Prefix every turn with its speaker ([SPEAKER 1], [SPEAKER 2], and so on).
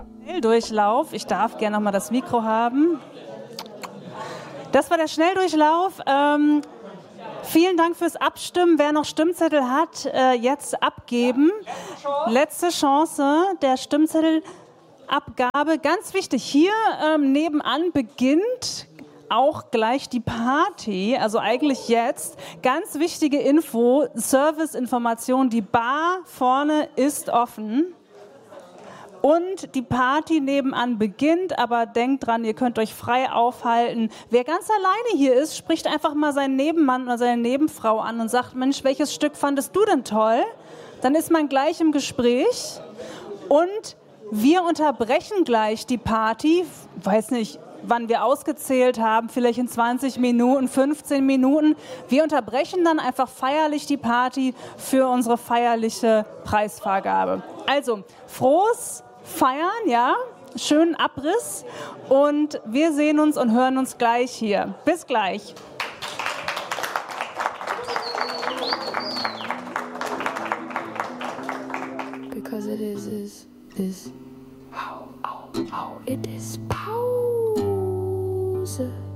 [SPEAKER 1] Schnelldurchlauf. Ich darf gerne noch mal das Mikro haben. Das war der Schnelldurchlauf. Vielen Dank fürs Abstimmen. Wer noch Stimmzettel hat, jetzt abgeben. Letzte Chance der Stimmzettelabgabe. Ganz wichtig, hier nebenan beginnt auch gleich die Party, also eigentlich jetzt. Ganz wichtige Info, Serviceinformation, die Bar vorne ist offen. Und die Party nebenan beginnt, aber denkt dran, ihr könnt euch frei aufhalten. Wer ganz alleine hier ist, spricht einfach mal seinen Nebenmann oder seine Nebenfrau an und sagt, Mensch, welches Stück fandest du denn toll? Dann ist man gleich im Gespräch und wir unterbrechen gleich die Party, weiß nicht, wann wir ausgezählt haben, vielleicht in 20 Minuten, 15 Minuten. Wir unterbrechen dann einfach feierlich die Party für unsere feierliche Preisvergabe. Also, frohes Feiern, ja, schönen Abriss und wir sehen uns und hören uns gleich hier. Bis gleich.
[SPEAKER 2] Because it is it is Pause.